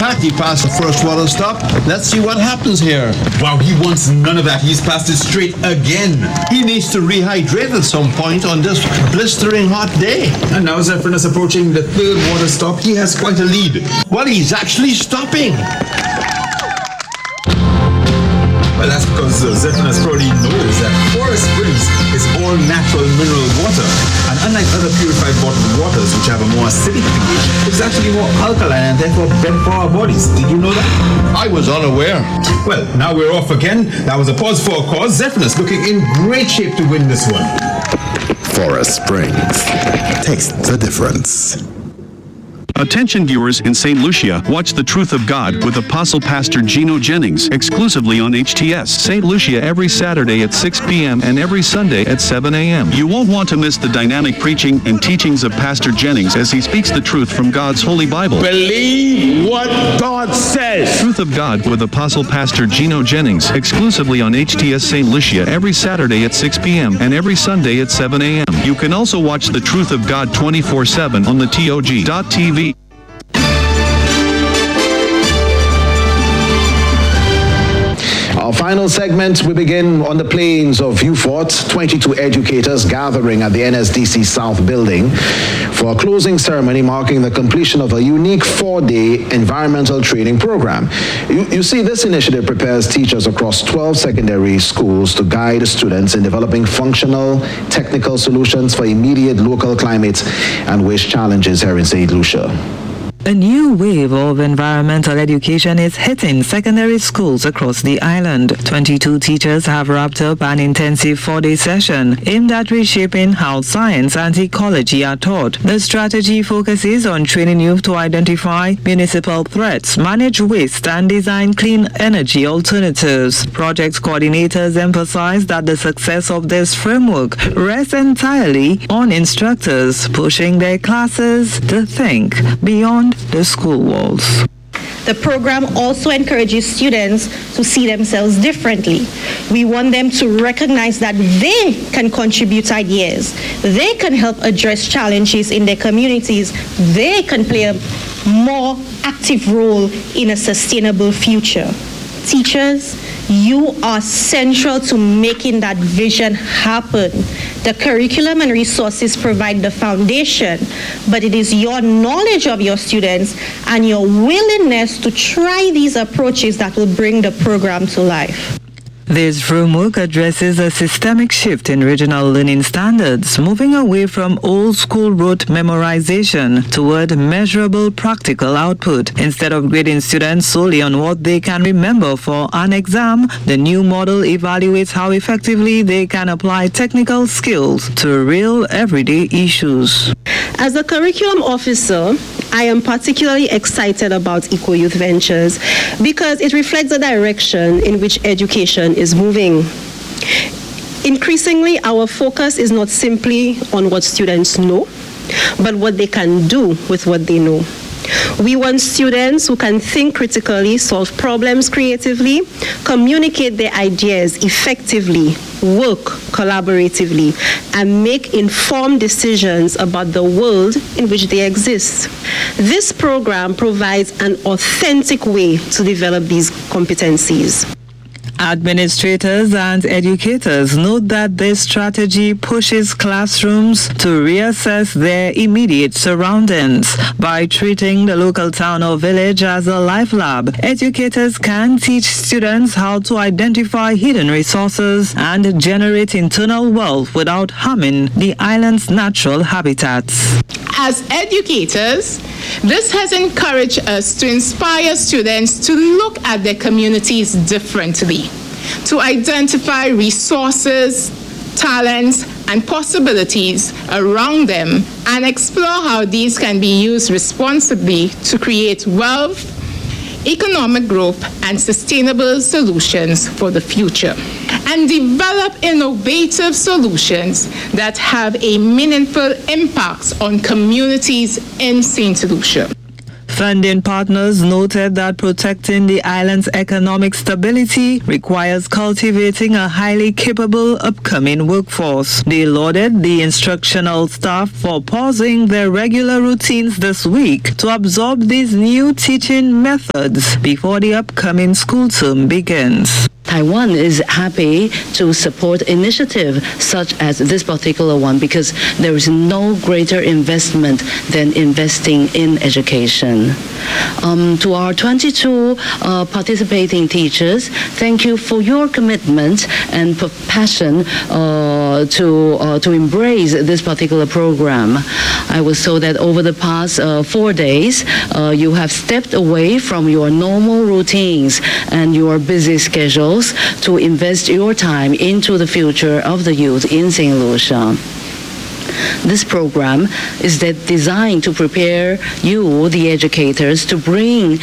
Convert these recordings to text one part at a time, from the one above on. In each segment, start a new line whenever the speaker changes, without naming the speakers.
Pat, he passed the first water stop. Let's see what happens here.
Wow, he wants none of that. He's passed it straight again.
He needs to rehydrate at some point on this blistering hot day.
And now Zephyrin is approaching the third water stop. He has quite a lead.
Well, he's actually stopping.
Well, that's because Zephyrin probably knows that Forest Springs is all natural mineral water. And unlike other purified bottled waters, which have a more acidic pH, it's actually more alkaline and therefore better for our bodies. Did you know that?
I was unaware.
Well, now we're off again. That was a pause for a cause. Zephyrin is looking in great shape to win this one.
Forest Springs. Taste the difference.
Attention viewers in St. Lucia, watch The Truth of God with Apostle Pastor Gino Jennings exclusively on HTS St. Lucia every Saturday at 6 p.m. and every Sunday at 7 a.m. You won't want to miss the dynamic preaching and teachings of Pastor Jennings as he speaks the truth from God's Holy Bible.
Believe what God says.
Truth of God with Apostle Pastor Gino Jennings exclusively on HTS St. Lucia every Saturday at 6 p.m. and every Sunday at 7 a.m. You can also watch The Truth of God 24/7 on the TOG.TV.
Our final segment, we begin on the plains of Beaufort. 22 educators gathering at the NSDC South building for a closing ceremony marking the completion of a unique 4-day environmental training program. You see, this initiative prepares teachers across 12 secondary schools to guide students in developing functional, technical solutions for immediate local climate and waste challenges here in St. Lucia.
A new wave of environmental education is hitting secondary schools across the island. 22 teachers have wrapped up an intensive 4-day session aimed at reshaping how science and ecology are taught. The strategy focuses on training youth to identify municipal threats, manage waste, and design clean energy alternatives. Project coordinators emphasize that the success of this framework rests entirely on instructors pushing their classes to think beyond the school walls.
The program also encourages students to see themselves differently. We want them to recognize that they can contribute ideas, they can help address challenges in their communities, they can play a more active role in a sustainable future. Teachers, you are central to making that vision happen. The curriculum and resources provide the foundation, but it is your knowledge of your students and your willingness to try these approaches that will bring the program to life.
This framework addresses a systemic shift in regional learning standards, moving away from old school rote memorization toward measurable practical output. Instead of grading students solely on what they can remember for an exam, the new model evaluates how effectively they can apply technical skills to real everyday issues.
As a curriculum officer, I am particularly excited about EcoYouth Ventures because it reflects the direction in which education is moving. Increasingly, our focus is not simply on what students know, but what they can do with what they know. We want students who can think critically, solve problems creatively, communicate their ideas effectively, work collaboratively, and make informed decisions about the world in which they exist. This program provides an authentic way to develop these competencies.
Administrators and educators note that this strategy pushes classrooms to reassess their immediate surroundings. By treating the local town or village as a life lab, educators can teach students how to identify hidden resources and generate internal wealth without harming the island's natural habitats.
As educators, this has encouraged us to inspire students to look at their communities differently, to identify resources, talents, and possibilities around them, and explore how these can be used responsibly to create wealth, economic growth, and sustainable solutions for the future, and develop innovative solutions that have a meaningful impact on communities in St. Lucia.
Funding partners noted that protecting the island's economic stability requires cultivating a highly capable upcoming workforce. They lauded the instructional staff for pausing their regular routines this week to absorb these new teaching methods before the upcoming school term begins.
Taiwan is happy to support initiatives such as this particular one because there is no greater investment than investing in education. To our 22 participating teachers, thank you for your commitment and passion to embrace this particular program. I was told that over the past 4 days, you have stepped away from your normal routines and your busy schedules to invest your time into the future of the youth in St. Lucia. This program is designed to prepare you, the educators, to bring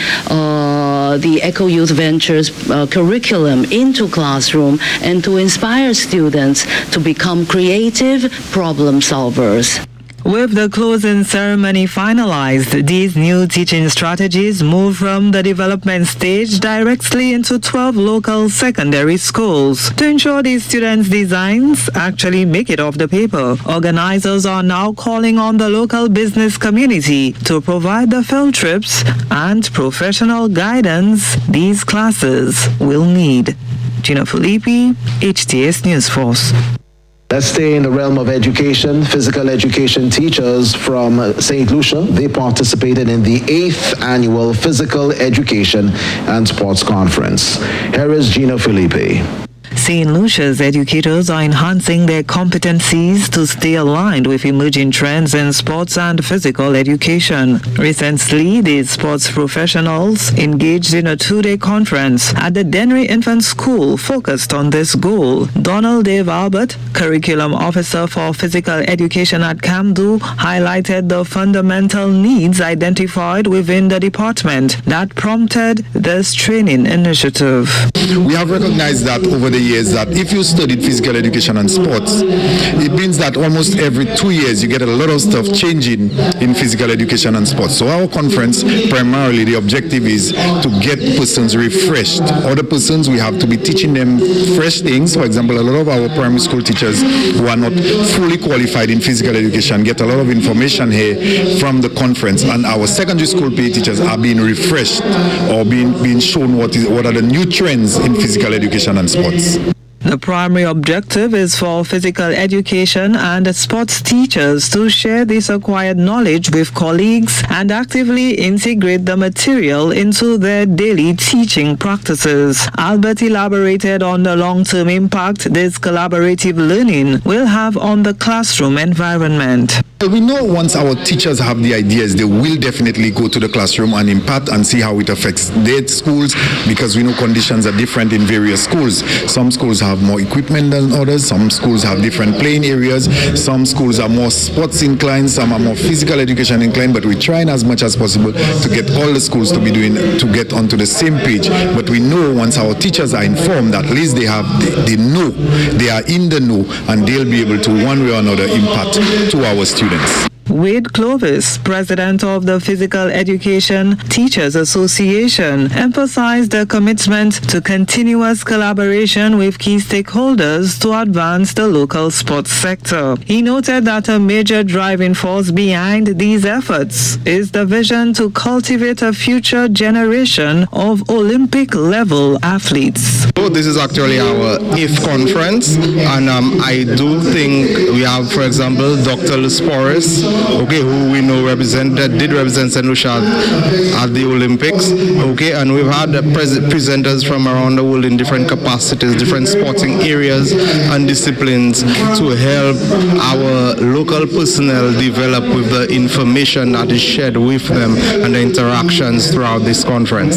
the Eco Youth Ventures curriculum into classroom and to inspire students to become creative problem solvers.
With the closing ceremony finalized, these new teaching strategies move from the development stage directly into 12 local secondary schools. To ensure these students' designs actually make it off the paper, organizers are now calling on the local business community to provide the field trips and professional guidance these classes will need. Gina Filippi, HTS News Force.
Let's stay in the realm of education. Physical education teachers from St. Lucia, they participated in the 8th annual Physical Education and Sports Conference. Here is Gina Filippi.
St. Lucia's educators are enhancing their competencies to stay aligned with emerging trends in sports and physical education. Recently, the sports professionals engaged in a 2-day conference at the Dennery Infant School focused on this goal. Donald Dave Albert, Curriculum Officer for Physical Education at Camdo, highlighted the fundamental needs identified within the department that prompted this training initiative.
We have recognized that over the years that if you studied physical education and sports, it means that almost every 2 years you get a lot of stuff changing in physical education and sports. So our conference, primarily the objective is to get persons refreshed. Other persons, we have to be teaching them fresh things. For example, a lot of our primary school teachers who are not fully qualified in physical education get a lot of information here from the conference, and our secondary school PE teachers are being refreshed or being shown what are the new trends in physical education and sports.
The primary objective is for physical education and sports teachers to share this acquired knowledge with colleagues and actively integrate the material into their daily teaching practices. Albert elaborated on the long-term impact this collaborative learning will have on the classroom environment.
We know once our teachers have the ideas, they will definitely go to the classroom and impart and see how it affects their schools, because we know conditions are different in various schools. Some schools have more equipment than others, some schools have different playing areas, some schools are more sports inclined, some are more physical education inclined, but we're trying as much as possible to get all the schools to get onto the same page. But we know once our teachers are informed, at least they know, they are in the know, and they'll be able to one way or another impart to our students.
Wade Clovis, president of the Physical Education Teachers Association, emphasized the commitment to continuous collaboration with key stakeholders to advance the local sports sector. He noted that a major driving force behind these efforts is the vision to cultivate a future generation of Olympic-level athletes.
So this is actually our 8th conference, and I do think we have, for example, Dr. Lusporis, who we know did represent St. Lucia at the Olympics, and we've had presenters from around the world in different capacities, different sporting areas and disciplines to help our local personnel develop with the information that is shared with them and the interactions throughout this conference.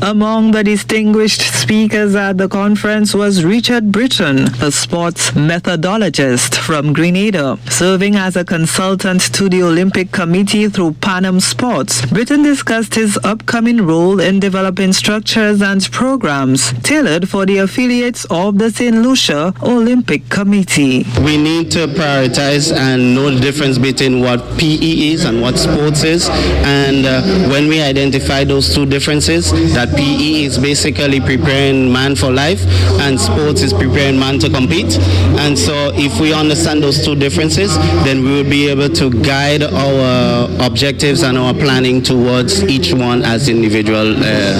Among the distinguished speakers at the conference was Richard Britton, a sports methodologist from Grenada, serving as a consultant to the Olympic Committee through Pan Am Sports. Britton discussed his upcoming role in developing structures and programs tailored for the affiliates of the St. Lucia Olympic Committee.
We need to prioritize and know the difference between what PE is and what sports is, and when we identify those two differences, that PE is basically preparing man for life and sports is preparing man to compete. And so if we understand those two differences, then we will be able to guide our objectives and our planning towards each one as individual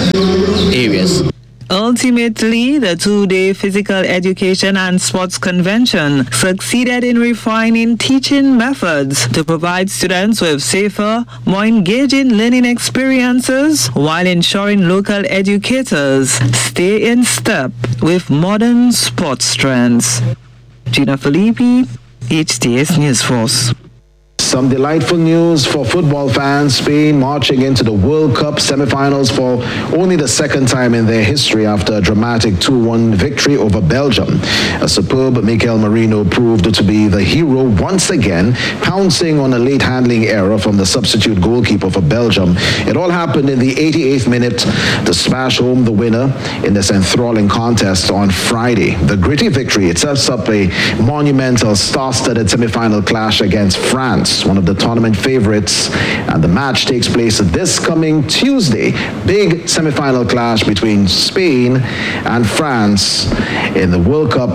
areas.
Ultimately, the two-day Physical Education and Sports Convention succeeded in refining teaching methods to provide students with safer, more engaging learning experiences while ensuring local educators stay in step with modern sports trends. Gina Filippi, HTS News Force.
Some delightful news for football fans. Spain marching into the World Cup semifinals for only the second time in their history after a dramatic 2-1 victory over Belgium. A superb Mikel Merino proved to be the hero once again, pouncing on a late handling error from the substitute goalkeeper for Belgium. It all happened in the 88th minute to smash home the winner in this enthralling contest on Friday. The gritty victory, it sets up a monumental star-studded semifinal clash against France, one of the tournament favorites, and the match takes place this coming Tuesday. Big semifinal clash between Spain and France in the World Cup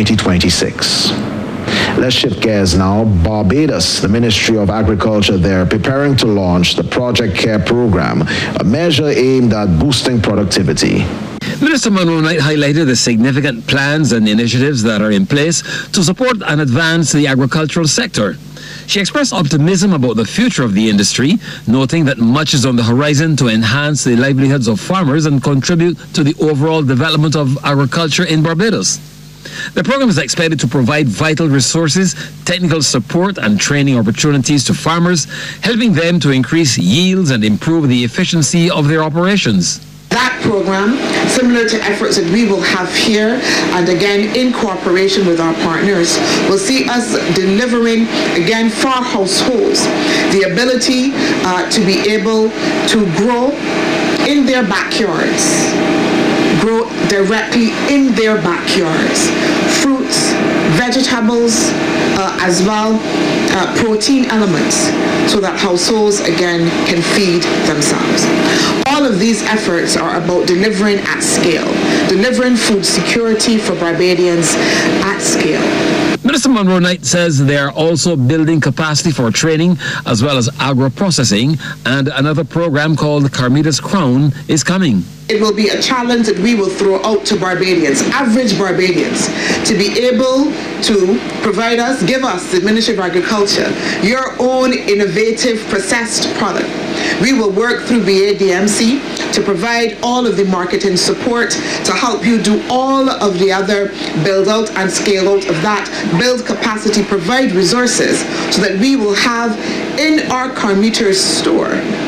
2026. Let's shift gears now. Barbados, the Ministry of Agriculture there, preparing to launch the Project Care program, a measure aimed at boosting productivity.
Minister Monroe Knight highlighted the significant plans and initiatives that are in place to support and advance the agricultural sector. She expressed optimism about the future of the industry, noting that much is on the horizon to enhance the livelihoods of farmers and contribute to the overall development of agriculture in Barbados. The program is expected to provide vital resources, technical support, and training opportunities to farmers, helping them to increase yields and improve the efficiency of their operations.
That program, similar to efforts that we will have here, and again in cooperation with our partners, will see us delivering, again for households, the ability to be able to grow in their backyards, grow directly in their backyards, fruits, vegetables, as well protein elements, so that households again can feed themselves. All of these efforts are about delivering at scale, delivering food security for Barbadians at scale.
Minister Monroe Knight says they are also building capacity for training as well as agro-processing, and another program called Carmidas Crown is coming.
It will be a challenge that we will throw out to Barbadians, average Barbadians, to be able to provide us, give us, the Ministry of Agriculture, your own innovative processed product. We will work through BADMC to provide all of the marketing support to help you do all of the other build out and scale out of that, build capacity, provide resources, so that we will have in our Carmeters store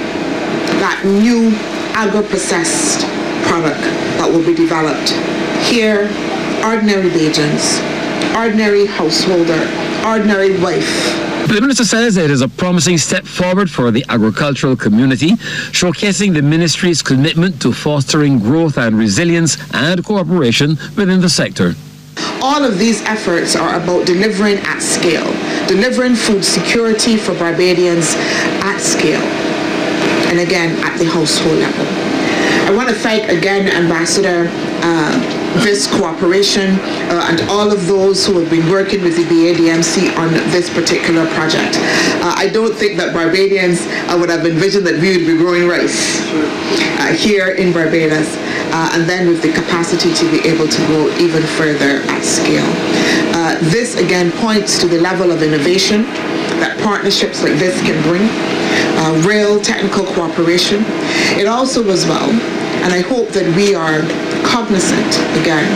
that new agro-processed product that will be developed here. Ordinary Bajans, ordinary householder, ordinary wife.
The minister says it is a promising step forward for the agricultural community, showcasing the ministry's commitment to fostering growth and resilience and cooperation within the sector.
All of these efforts are about delivering at scale, delivering food security for Barbadians at scale, and again at the household level. I want to thank again Ambassador this cooperation and all of those who have been working with the BADMC on this particular project. I don't think that Barbadians would have envisioned that we would be growing rice here in Barbados, and then with the capacity to be able to go even further at scale. This again points to the level of innovation that partnerships like this can bring, real technical cooperation. It also as well, and I hope that we are cognizant, again,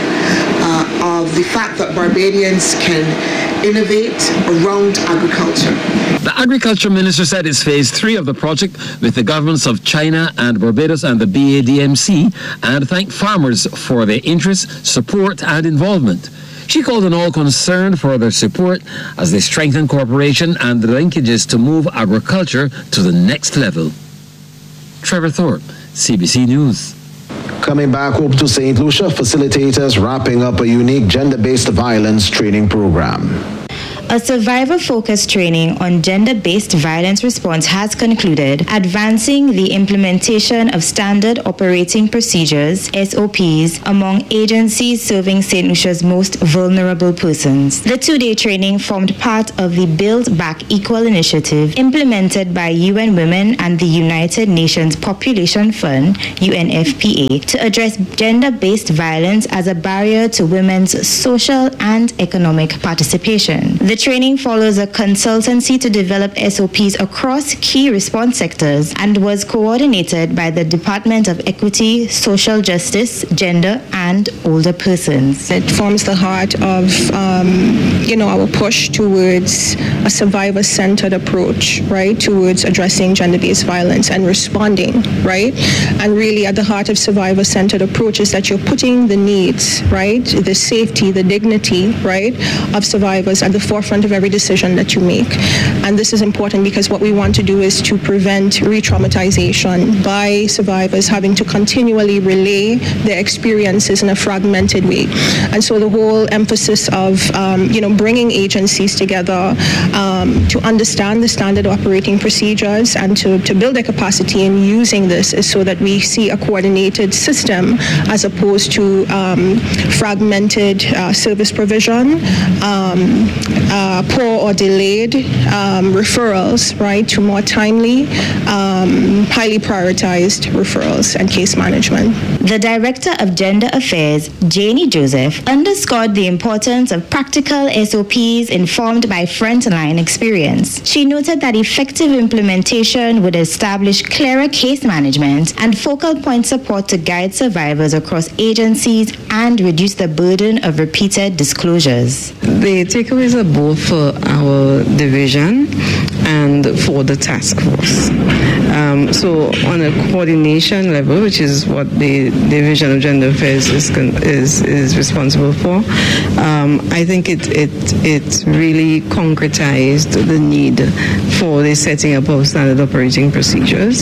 of the fact that Barbadians can innovate around agriculture.
The Agriculture Minister said it's phase 3 of the project with the governments of China and Barbados and the BADMC, and thanked farmers for their interest, support and involvement. She called on all concerned for their support as they strengthen cooperation and the linkages to move agriculture to the next level. Trevor Thorpe, CBC News.
Coming back up to St. Lucia, facilitators wrapping up a unique gender-based violence training program.
A survivor-focused training on gender-based violence response has concluded, advancing the implementation of standard operating procedures, SOPs, among agencies serving St. Lucia's most vulnerable persons. The two-day training formed part of the Build Back Equal initiative implemented by UN Women and the United Nations Population Fund, UNFPA, to address gender-based violence as a barrier to women's social and economic participation. The training follows a consultancy to develop SOPs across key response sectors and was coordinated by the Department of Equity, Social Justice, Gender and Older Persons.
It forms the heart of, our push towards a survivor-centered approach, right, towards addressing gender-based violence and responding, right? And really at the heart of survivor-centered approach is that you're putting the needs, right, the safety, the dignity, right, of survivors at the forefront of every decision that you make. And this is important because what we want to do is to prevent re-traumatization by survivors having to continually relay their experiences in a fragmented way. And so the whole emphasis of, bringing agencies together to understand the standard operating procedures and to build their capacity in using this is so that we see a coordinated system as opposed to fragmented service provision, poor or delayed referrals, right, to more timely, highly prioritized referrals and case management.
The Director of Gender Affairs, Janie Joseph, underscored the importance of practical SOPs informed by frontline experience. She noted that effective implementation would establish clearer case management and focal point support to guide survivors across agencies and reduce the burden of repeated disclosures.
The takeaways are both for our division and for the task force. So on a coordination level, which is what the Division of Gender Affairs is responsible for, I think it really concretized the need for the setting up of standard operating procedures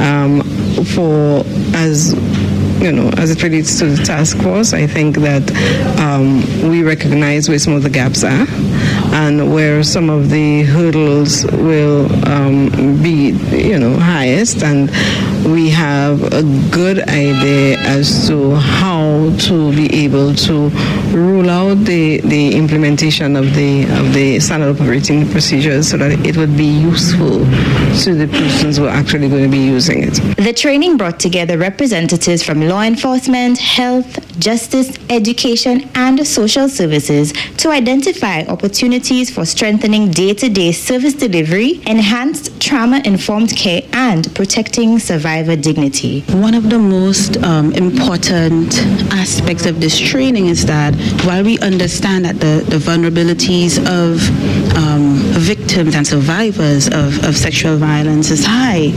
as it relates to the task force. I think that we recognize where some of the gaps are and where some of the hurdles will be, highest, and we have a good idea as to how to be able to rule out the implementation of the standard operating procedures so that it would be useful to the persons who are actually going to be using it.
The training brought together representatives from law enforcement, health, justice, education, and social services to identify opportunities for strengthening day-to-day service delivery, enhanced trauma-informed care, and protecting survivor dignity.
One of the most important aspects of this training is that while we understand that the vulnerabilities of victims and survivors of sexual violence is high,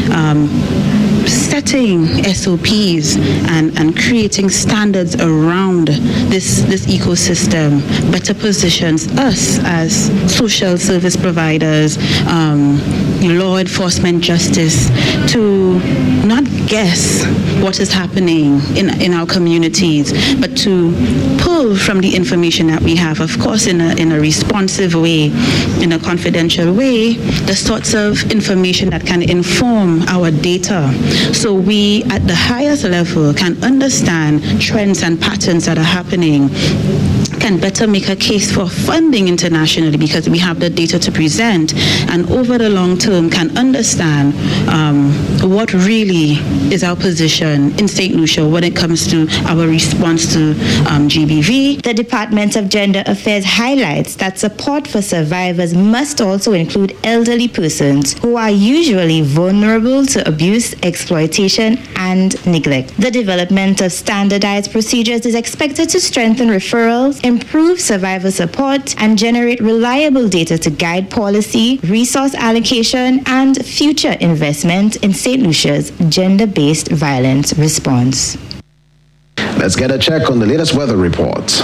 setting SOPs and creating standards around this ecosystem better positions us as social service providers, law enforcement, justice, to not guess what is happening in our communities, but to pull from the information that we have, of course in a responsive way, in a confidential way, the sorts of information that can inform our data, so we at the highest level can understand trends and patterns that are happening, can better make a case for funding internationally because we have the data to present, and over the long term can understand what really is our position in St. Lucia when it comes to our response to GBV.
The Department of Gender Affairs highlights that support for survivors must also include elderly persons who are usually vulnerable to abuse, exploitation, exploitation and neglect. The development of standardized procedures is expected to strengthen referrals, improve survivor support, and generate reliable data to guide policy, resource allocation, and future investment in St. Lucia's gender-based violence response.
Let's get a check on the latest weather report.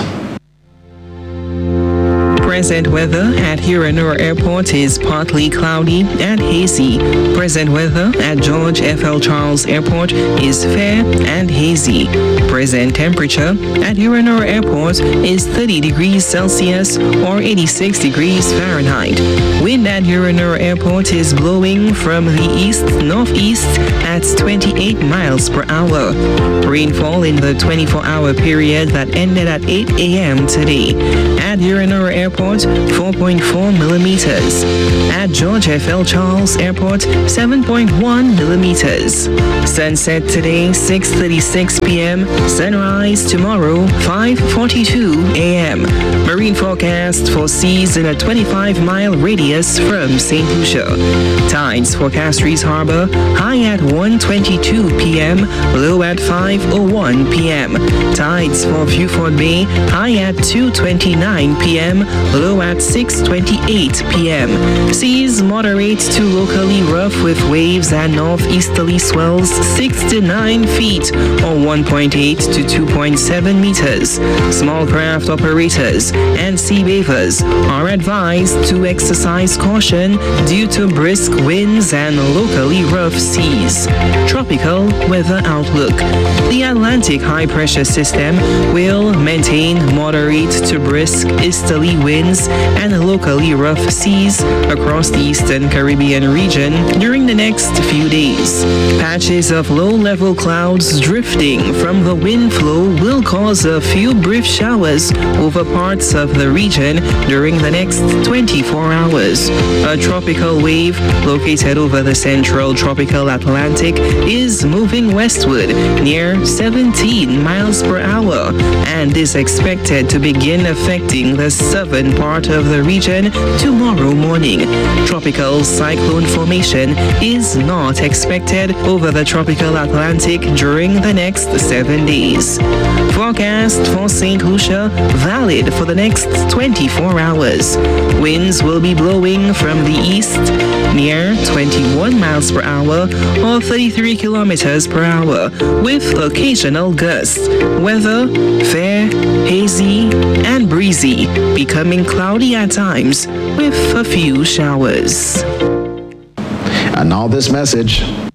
Present weather at Huronora Airport is partly cloudy and hazy. Present weather at George F.L. Charles Airport is fair and hazy. Present temperature at Huronora Airport is 30 degrees Celsius or 86 degrees Fahrenheit. Wind at Huronora Airport is blowing from the east-northeast at 28 miles per hour. Rainfall in the 24-hour period that ended at 8 a.m. today. At Huronora Airport, 4.4 millimeters. At George F.L. Charles Airport, 7.1 millimeters. Sunset today, 6:36 p.m. Sunrise tomorrow, 5:42 a.m. Marine forecast for seas in a 25-mile radius from St. Lucia. Tides for Castries Harbor, high at 1:22 p.m., low at 5:01 p.m. Tides for Beaufort Bay, high at 2:29 p.m., low at 6:28 p.m. Seas moderate to locally rough with waves and northeasterly swells 6 to 9 feet or 1.8 to 2.7 meters. Small craft operators and sea bathers are advised to exercise caution due to brisk winds and locally rough seas. Tropical weather outlook. The Atlantic high pressure system will maintain moderate to brisk easterly winds and locally rough seas across the eastern Caribbean region during the next few days. Patches of low-level clouds drifting from the wind flow will cause a few brief showers over parts of the region during the next 24 hours. A tropical wave located over the central tropical Atlantic is moving westward near 17 miles per hour and is expected to begin affecting the southern part of the region tomorrow morning. Tropical cyclone formation is not expected over the tropical Atlantic during the next 7 days. Forecast for St. Lucia valid for the next 24 hours. Winds will be blowing from the east near 21 miles per hour or 33 kilometers per hour with occasional gusts. Weather fair, hazy, and breezy, becoming cloudy at times with a few showers.
And now this message.